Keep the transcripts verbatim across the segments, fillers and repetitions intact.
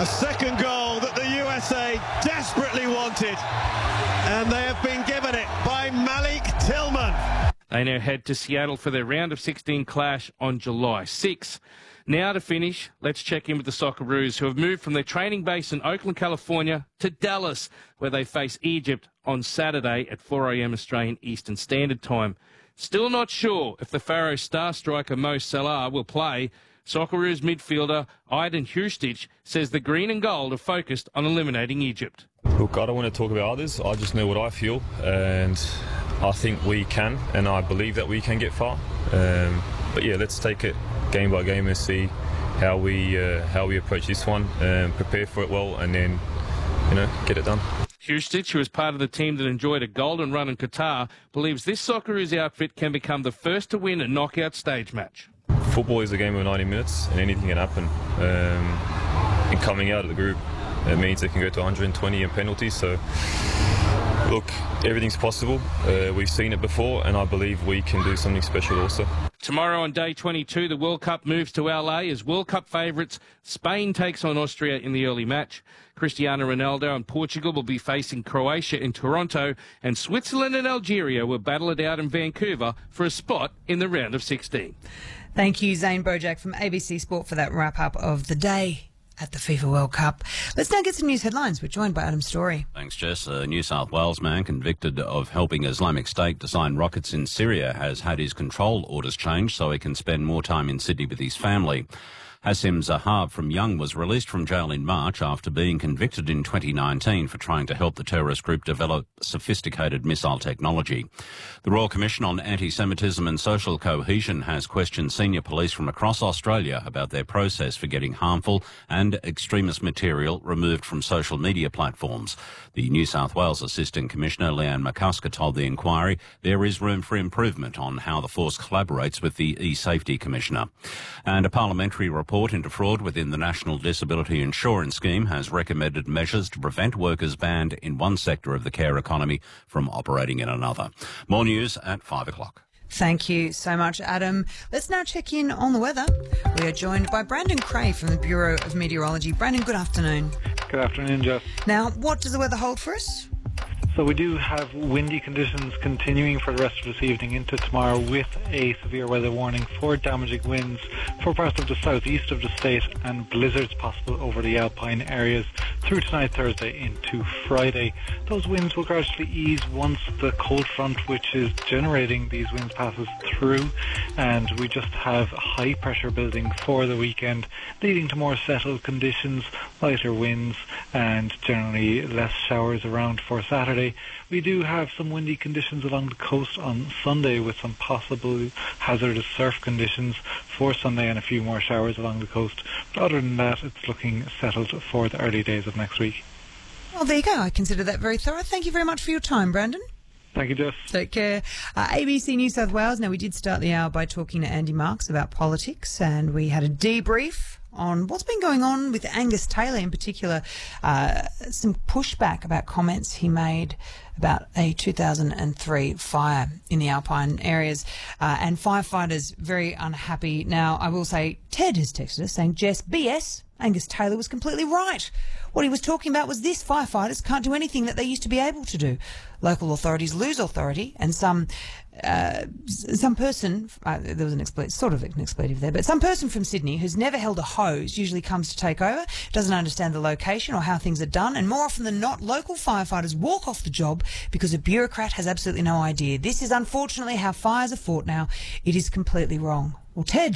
A second goal that the U S A desperately wanted, and they have been given it by Malik Tillman. They now head to Seattle for their round of sixteen clash on July sixth. Now to finish, let's check in with the Socceroos, who have moved from their training base in Oakland, California to Dallas, where they face Egypt on Saturday at four a.m. Australian Eastern Standard Time. Still not sure if the Pharaoh star striker Mo Salah will play. Socceroos midfielder Aiden Hustich says the green and gold are focused on eliminating Egypt. Look, I don't want to talk about others. I just know what I feel, and I think we can, and I believe that we can get far. Um, but yeah, let's take it game by game and see how we uh, how we approach this one, and prepare for it well, and then you know get it done. Hustich, who is part of the team that enjoyed a golden run in Qatar, believes this Socceroos outfit can become the first to win a knockout stage match. Football is a game of ninety minutes, and anything can happen. Um, and coming out of the group, it means they can go to one hundred twenty in penalties. So, look, everything's possible. Uh, we've seen it before, and I believe we can do something special also. Tomorrow on day twenty-two, the World Cup moves to L A as World Cup favourites Spain takes on Austria in the early match. Cristiano Ronaldo and Portugal will be facing Croatia in Toronto, and Switzerland and Algeria will battle it out in Vancouver for a spot in the round of sixteen. Thank you, Zane Bojak from A B C Sport, for that wrap-up of the day at the FIFA World Cup. Let's now get some news headlines. We're joined by Adam Story. Thanks, Jess. A New South Wales man convicted of helping Islamic State design rockets in Syria has had his control orders changed so he can spend more time in Sydney with his family. Hassim Zahab from Young was released from jail in March after being convicted in twenty nineteen for trying to help the terrorist group develop sophisticated missile technology. The Royal Commission on Anti-Semitism and Social Cohesion has questioned senior police from across Australia about their process for getting harmful and extremist material removed from social media platforms. The New South Wales Assistant Commissioner Leanne McCusker told the inquiry there is room for improvement on how the force collaborates with the E-Safety Commissioner. And a parliamentary report into fraud within the National Disability Insurance Scheme has recommended measures to prevent workers banned in one sector of the care economy from operating in another. More news at five o'clock. Thank you so much, Adam. Let's now check in on the weather. We are joined by Brandon Cray from the Bureau of Meteorology. Brandon, good afternoon. Good afternoon, Jeff. Now, what does the weather hold for us? So we do have windy conditions continuing for the rest of this evening into tomorrow, with a severe weather warning for damaging winds for parts of the southeast of the state and blizzards possible over the alpine areas through tonight, Thursday into Friday. Those winds will gradually ease once the cold front, which is generating these winds, passes through, and we just have high pressure building for the weekend, leading to more settled conditions, lighter winds, and generally less showers around for Saturday. We do have some windy conditions along the coast on Sunday, with some possible hazardous surf conditions for Sunday and a few more showers along the coast. But other than that, it's looking settled for the early days of next week. Well, there you go. I consider that very thorough. Thank you very much for your time, Brandon. Thank you, Jess. Take care. Uh, A B C New South Wales. Now, we did start the hour by talking to Andy Marks about politics, and we had a debrief on what's been going on with Angus Taylor in particular, uh, some pushback about comments he made about a two thousand three fire in the alpine areas, uh, and firefighters very unhappy. Now, I will say, Ted has texted us saying, Jess, B S, Angus Taylor was completely right. What he was talking about was this: firefighters can't do anything that they used to be able to do. Local authorities lose authority, and some uh, some person, uh, there was an expletive, sort of an expletive there, but some person from Sydney who's never held a hose usually comes to take over, doesn't understand the location or how things are done, and more often than not, local firefighters walk off the job because a bureaucrat has absolutely no idea. This is unfortunately how fires are fought now. It is completely wrong. Well, Ted,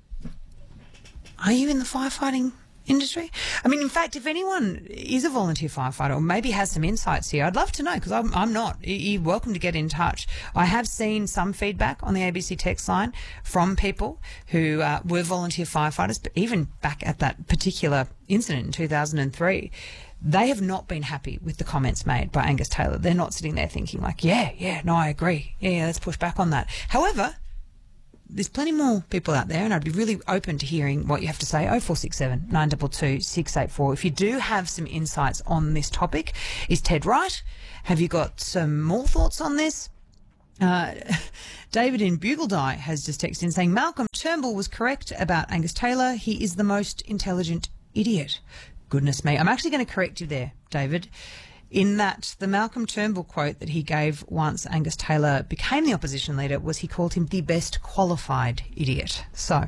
are you in the firefighting industry? I mean, in fact, if anyone is a volunteer firefighter or maybe has some insights here, I'd love to know, because I'm, I'm not. You're welcome to get in touch. I have seen some feedback on the A B C text line from people who uh, were volunteer firefighters, but even back at that particular incident in two thousand three, they have not been happy with the comments made by Angus Taylor. They're not sitting there thinking like, yeah, yeah, no, I agree. Yeah, yeah, let's push back on that. However, there's plenty more people out there, and I'd be really open to hearing what you have to say. oh four six seven, nine two two, six eight four. If you do have some insights on this topic, is Ted right? Have you got some more thoughts on this? Uh, David in Bugledye has just texted in saying, Malcolm Turnbull was correct about Angus Taylor. He is the most intelligent idiot. Goodness me. I'm actually going to correct you there, David, in that the Malcolm Turnbull quote that he gave once Angus Taylor became the opposition leader was he called him the best qualified idiot. So,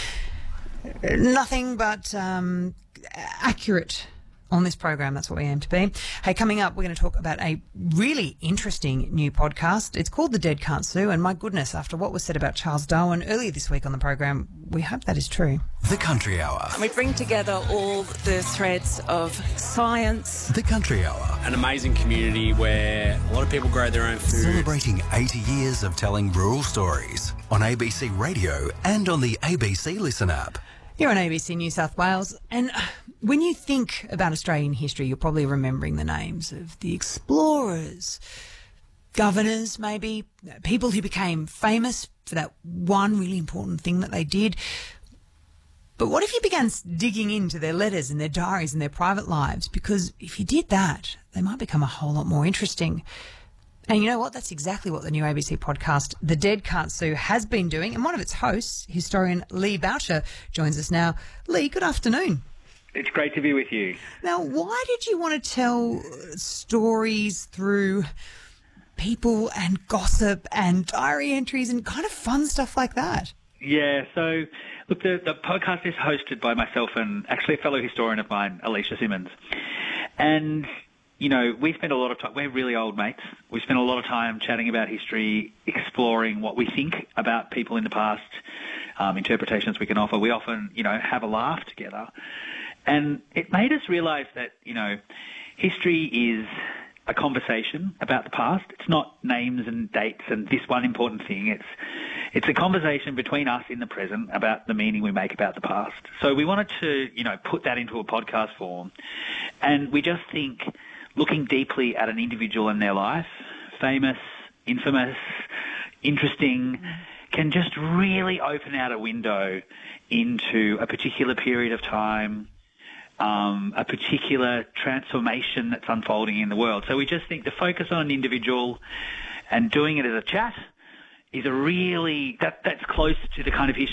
nothing but um, accurate on this program. That's what we aim to be. Hey, coming up, we're going to talk about a really interesting new podcast. It's called The Dead Can't Sue, and my goodness, after what was said about Charles Darwin earlier this week on the program, we hope that is true. The Country Hour. We bring together all the threads of science. The Country Hour. An amazing community where a lot of people grow their own food. Celebrating eighty years of telling rural stories on A B C Radio and on the A B C Listen app. You're on A B C New South Wales, and when you think about Australian history, you're probably remembering the names of the explorers, governors, maybe, people who became famous for that one really important thing that they did. But what if you began digging into their letters and their diaries and their private lives? Because if you did that, they might become a whole lot more interesting. And you know what? That's exactly what the new A B C podcast, The Dead Can't Sue, has been doing. And one of its hosts, historian Lee Boucher, joins us now. Lee, good afternoon. It's great to be with you. Now, why did you want to tell stories through people and gossip and diary entries and kind of fun stuff like that? Yeah, so look, the, the podcast is hosted by myself and actually a fellow historian of mine, Alicia Simmons. And, you know, we spend a lot of time, we're really old mates. We spend a lot of time chatting about history, exploring what we think about people in the past, um, interpretations we can offer. We often, you know, have a laugh together. And it made us realise that, you know, history is a conversation about the past. It's not names and dates and this one important thing. It's it's a conversation between us in the present about the meaning we make about the past. So we wanted to, you know, put that into a podcast form. And we just think looking deeply at an individual and their life, famous, infamous, interesting, can just really open out a window into a particular period of time, Um, a particular transformation that's unfolding in the world. So we just think the focus on an individual and doing it as a chat is a really, that that's close to the kind of history